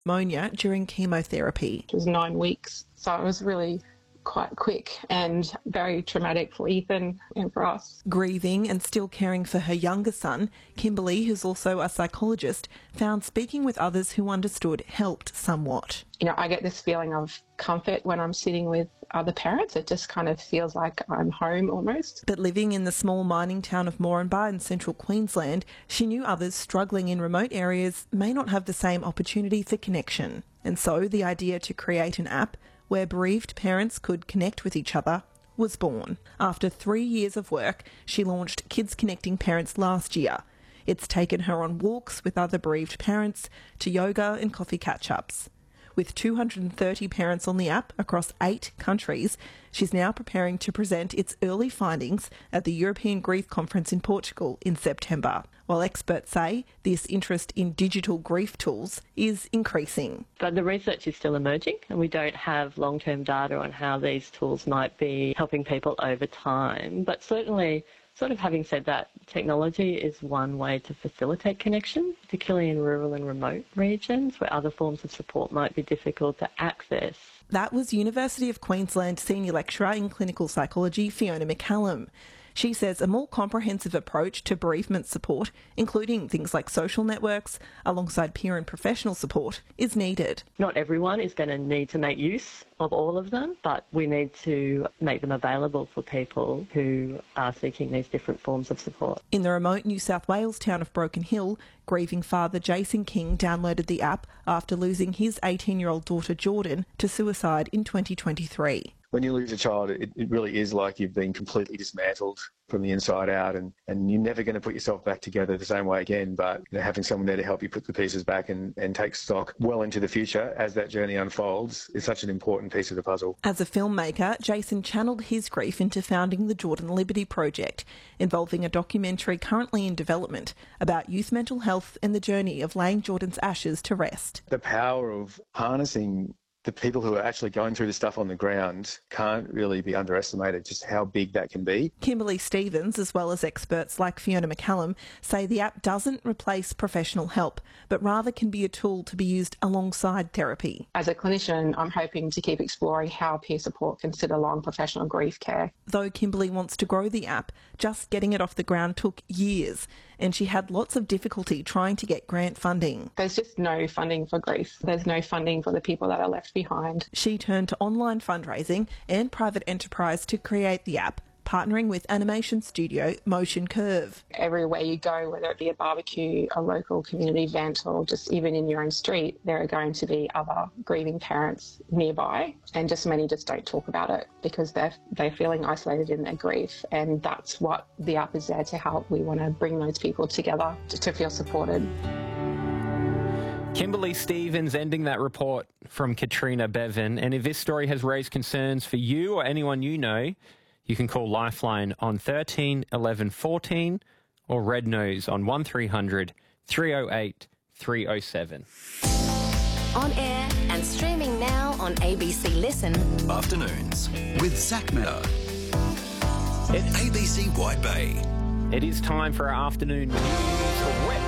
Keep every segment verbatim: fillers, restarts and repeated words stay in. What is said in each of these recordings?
pneumonia during chemotherapy. It was nine weeks, so it was really quite quick and very traumatic for Ethan and for us. Grieving and still caring for her younger son, Kimberly, who's also a psychologist, found speaking with others who understood helped somewhat. You know, I get this feeling of comfort when I'm sitting with other parents. It just kind of feels like I'm home almost. But living in the small mining town of Moranbah in central Queensland, she knew others struggling in remote areas may not have the same opportunity for connection. And so the idea to create an app where bereaved parents could connect with each other was born. After three years of work, she launched Kids Connecting Parents last year. It's taken her on walks with other bereaved parents, to yoga and coffee catch-ups. With two hundred thirty parents on the app across eight countries, she's now preparing to present its early findings at the European Grief Conference in Portugal in September. While experts say this interest in digital grief tools is increasing. But the research is still emerging and we don't have long-term data on how these tools might be helping people over time. But certainly, sort of having said that, technology is one way to facilitate connection, particularly in rural and remote regions where other forms of support might be difficult to access. That was University of Queensland Senior Lecturer in Clinical Psychology, Fiona McCallum. She says a more comprehensive approach to bereavement support, including things like social networks, alongside peer and professional support, is needed. Not everyone is going to need to make use of all of them, but we need to make them available for people who are seeking these different forms of support. In the remote New South Wales town of Broken Hill, grieving father Jason King downloaded the app after losing his eighteen-year-old daughter Jordan to suicide in twenty twenty-three. When you lose a child, it, it really is like you've been completely dismantled from the inside out, and, and you're never going to put yourself back together the same way again. But you know, having someone there to help you put the pieces back and, and take stock well into the future as that journey unfolds is such an important piece of the puzzle. As a filmmaker, Jason channeled his grief into founding the Jordan Liberty Project, involving a documentary currently in development about youth mental health and the journey of laying Jordan's ashes to rest. The power of harnessing the people who are actually going through the stuff on the ground can't really be underestimated, just how big that can be. Kimberly Stevens, as well as experts like Fiona McCallum, say the app doesn't replace professional help, but rather can be a tool to be used alongside therapy. As a clinician, I'm hoping to keep exploring how peer support can sit along professional grief care. Though Kimberly wants to grow the app, just getting it off the ground took years, and she had lots of difficulty trying to get grant funding. There's just no funding for grief. There's no funding for the people that are left behind. She turned to online fundraising and private enterprise to create the app, partnering with animation studio Motion Curve. Everywhere you go, whether it be a barbecue, a local community event, or just even in your own street, there are going to be other grieving parents nearby, and just many just don't talk about it because they're they're feeling isolated in their grief, and that's what the app is there to help. We want to bring those people together to, to feel supported. Kimberly Stevens ending that report from Katrina Bevan. And if this story has raised concerns for you or anyone you know, you can call Lifeline on thirteen eleven fourteen or Red Nose on one three hundred three oh eight three oh seven. On air and streaming now on A B C Listen. Afternoons with Zach Meadow at A B C White Bay. It is time for our afternoon news whip.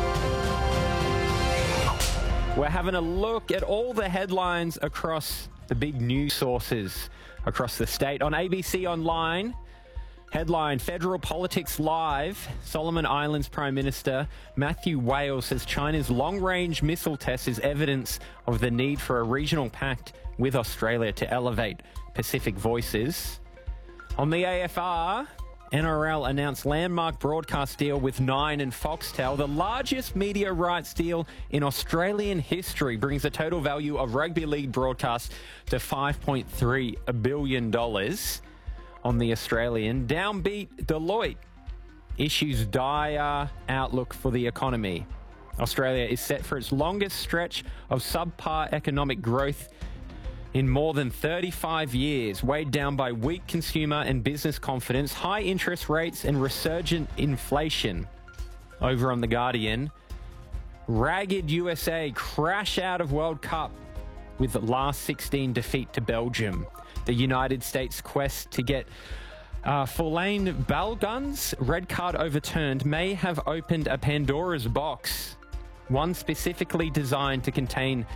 We're having a look at all the headlines across the big news sources across the state on A B C Online. Headline, Federal Politics Live. Solomon Islands Prime Minister Matthew Wales says China's long-range missile test is evidence of the need for a regional pact with Australia to elevate Pacific voices. On the A F R, N R L announced landmark broadcast deal with Nine and Foxtel. The largest media rights deal in Australian history brings the total value of rugby league broadcast to five point three billion dollars. On the Australian, downbeat Deloitte issues dire outlook for the economy. Australia is set for its longest stretch of subpar economic growth in more than thirty-five years, weighed down by weak consumer and business confidence, high interest rates and resurgent inflation. Over on The Guardian, ragged U S A crash out of World Cup with the last sixteen defeat to Belgium. The United States quest to get uh, Folaine Balogun's red card overturned may have opened a Pandora's box, one specifically designed to contain